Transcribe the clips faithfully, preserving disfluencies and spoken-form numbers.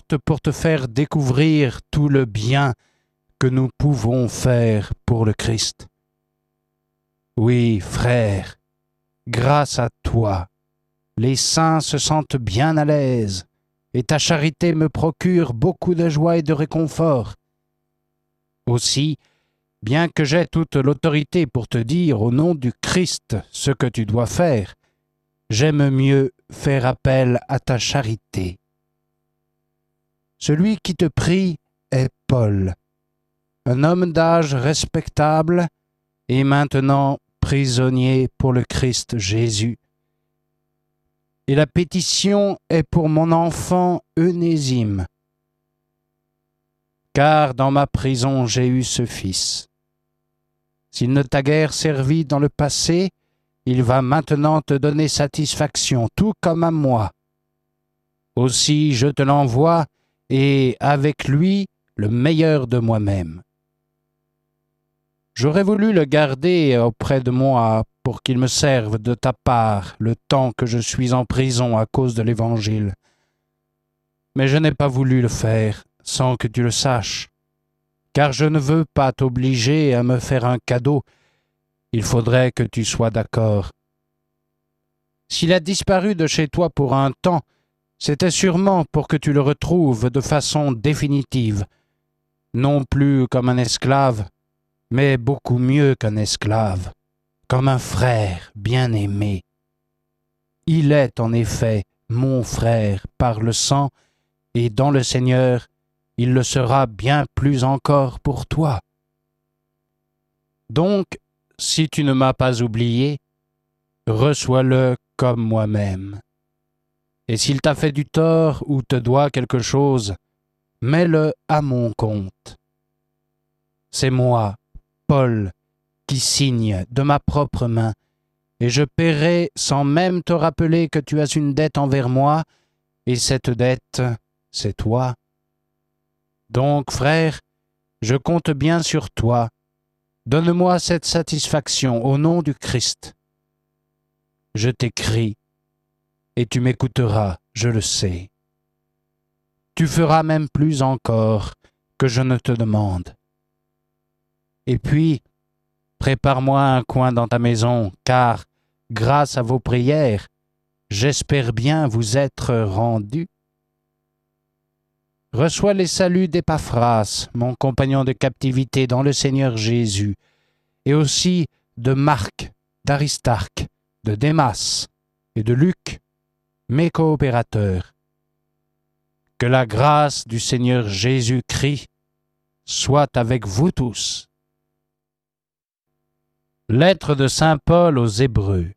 porte pour te faire découvrir tout le bien que nous pouvons faire pour le Christ. Oui, frère, grâce à toi, les saints se sentent bien à l'aise, et ta charité me procure beaucoup de joie et de réconfort. Aussi, bien que j'aie toute l'autorité pour te dire au nom du Christ ce que tu dois faire, j'aime mieux faire appel à ta charité. Celui qui te prie est Paul, un homme d'âge respectable et maintenant prisonnier pour le Christ Jésus. Et la pétition est pour mon enfant Onésime, car dans ma prison j'ai eu ce fils. S'il ne t'a guère servi dans le passé, il va maintenant te donner satisfaction, tout comme à moi. Aussi je te l'envoie, et avec lui le meilleur de moi-même. J'aurais voulu le garder auprès de moi pour qu'il me serve de ta part le temps que je suis en prison à cause de l'Évangile. Mais je n'ai pas voulu le faire sans que tu le saches, car je ne veux pas t'obliger à me faire un cadeau. Il faudrait que tu sois d'accord. S'il a disparu de chez toi pour un temps, c'était sûrement pour que tu le retrouves de façon définitive, non plus comme un esclave, mais beaucoup mieux qu'un esclave, comme un frère bien-aimé. Il est en effet mon frère par le sang, et dans le Seigneur, il le sera bien plus encore pour toi. Donc, si tu ne m'as pas oublié, reçois-le comme moi-même. Et s'il t'a fait du tort ou te doit quelque chose, mets-le à mon compte. C'est moi, Paul, qui signe de ma propre main, et je paierai sans même te rappeler que tu as une dette envers moi, et cette dette, c'est toi. Donc, frère, je compte bien sur toi. Donne-moi cette satisfaction au nom du Christ. Je t'écris, et tu m'écouteras, je le sais. Tu feras même plus encore que je ne te demande. Et puis, prépare-moi un coin dans ta maison, car, grâce à vos prières, j'espère bien vous être rendu. Reçois les saluts d'Épaphras, mon compagnon de captivité dans le Seigneur Jésus, et aussi de Marc, d'Aristarque, de Démas et de Luc, mes coopérateurs. Que la grâce du Seigneur Jésus-Christ soit avec vous tous. Lettre de saint Paul aux Hébreux.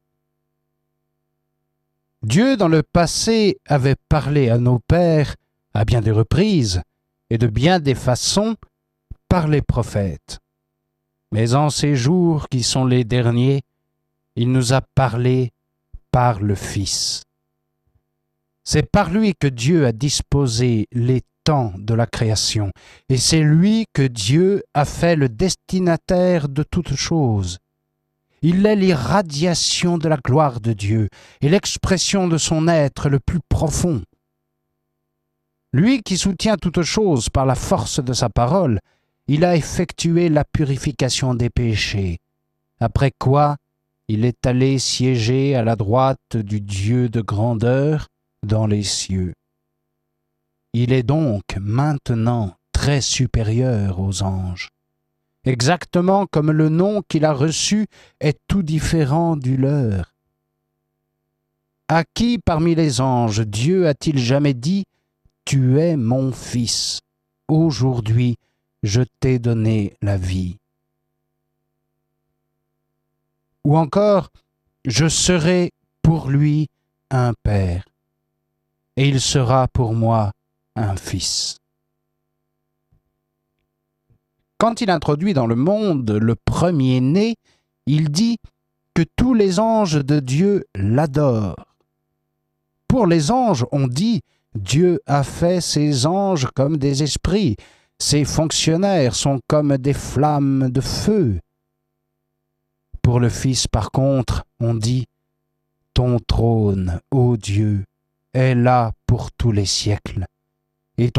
Dieu, dans le passé, avait parlé à nos pères à bien des reprises et de bien des façons par les prophètes. Mais en ces jours qui sont les derniers, il nous a parlé par le Fils. C'est par lui que Dieu a disposé les temps de la création, et c'est lui que Dieu a fait le destinataire de toutes choses. Il est l'irradiation de la gloire de Dieu et l'expression de son être le plus profond. Lui qui soutient toutes choses par la force de sa parole, il a effectué la purification des péchés, après quoi il est allé siéger à la droite du Dieu de grandeur dans les cieux. Il est donc maintenant très supérieur aux anges, exactement comme le nom qu'il a reçu est tout différent du leur. À qui parmi les anges Dieu a-t-il jamais dit « Tu es mon fils, aujourd'hui je t'ai donné la vie » ou encore « Je serai pour lui un père, et il sera pour moi un fils ». Quand il introduit dans le monde le premier-né, il dit que tous les anges de Dieu l'adorent. Pour les anges, on dit « Dieu a fait ses anges comme des esprits, ses fonctionnaires sont comme des flammes de feu ». Pour le Fils, par contre, on dit « Ton trône, ô Dieu, est là pour tous les siècles.